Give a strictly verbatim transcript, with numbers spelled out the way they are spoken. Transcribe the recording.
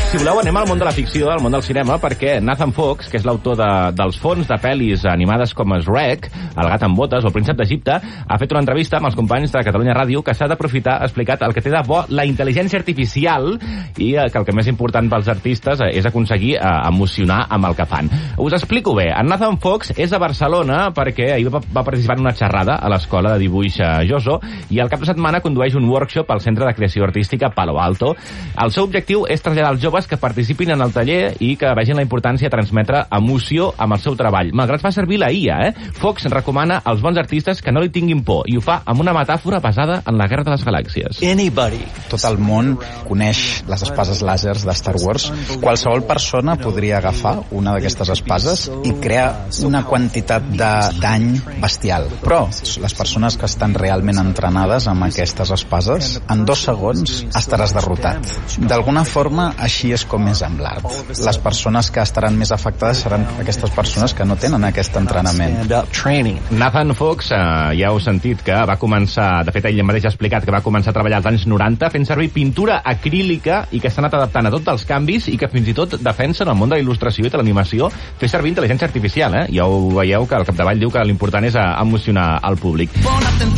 si voleu, anem al món de la ficció, al món del cinema, perquè Nathan Fox, que és l'autor de, dels fons de pel·lis animades com Shrek, El gat amb botes o El príncep d'Egipte, ha fet una entrevista amb els companys de Catalunya Ràdio que s'ha d'aprofitar, ha explicat el que té de bo la intel·ligència artificial i que el que més important pels artistes és aconseguir eh, emocionar amb el que fan. Us explico bé. En Nathan Fox és a Barcelona perquè ahir va, va participar en una xerrada a l'escola de dibuix Joso i al cap de setmana condueix un workshop al Centre de Creació Artística Palo Alto. El seu objectiu és traslladar als joves que participin en el taller i que vegin la importància de transmetre emoció amb el seu treball. Malgrat fa servir la I A, eh? Fox recomana als bons artistes que no li tinguin por i ho fa amb una metàfora basada en la Guerra de les Galàxies. Anybody. Tot el món coneix les espases làsers de Star Wars. Qualsevol persona podria agafar una d'aquestes espases i crear una quantitat de dany bestial. Però les persones que estan realment entrenades amb aquestes espases, en dos segons estaràs derrotat. D'alguna forma, així és com és amb l'art. Les persones que estaran més afectades seran aquestes persones que no tenen aquest entrenament. Nathan Fox, eh, ja heu sentit que va començar, de fet ell mateix ha explicat que va començar a treballar als anys noranta fent servir pintura acrílica i que s'ha anat adaptant a tots els canvis i que fins i tot defensen el món de la il·lustració i de l'animació fer servir intel·ligència artificial, eh? Ja ho veieu que al capdavall diu que l'important és emocionar el públic.